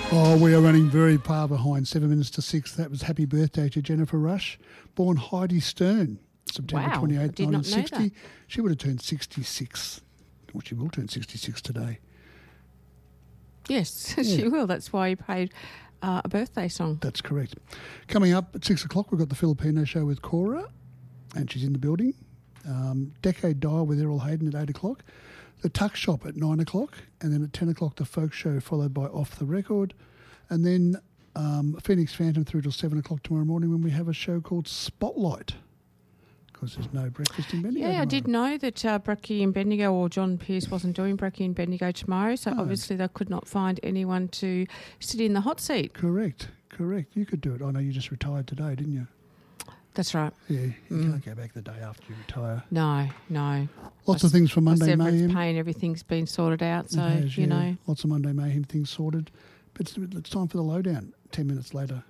Oh, we are running very far behind. 7 minutes to 6. That was happy birthday to Jennifer Rush, born Heidi Stern, September 28, I did not know 1960. that. She would have turned 66. Well, she will turn 66 today. Yes, she will. That's why you played a birthday song. That's correct. Coming up at 6 o'clock, we've got the Filipino show with Cora, and she's in the building. Decade Dial with Errol Hayden at 8 o'clock. The Tuck Shop at 9 o'clock, and then at 10 o'clock the Folk Show, followed by Off the Record, and then Phoenix Phantom through till 7 o'clock tomorrow morning when we have a show called Spotlight, because there's no breakfast in Bendigo. Yeah, I did know that Brekkie and Bendigo, or John Pearce wasn't doing Brekkie and Bendigo tomorrow, so obviously they could not find anyone to sit in the hot seat. Correct. You could do it. I know you just retired today, didn't you? That's right. Yeah, you can't go back the day after you retire. No. Lots of things for Monday severance Mayhem. pay and everything's been sorted out, so, It has, you know. Lots of Monday Mayhem things sorted. But it's time for the lowdown, 10 minutes later.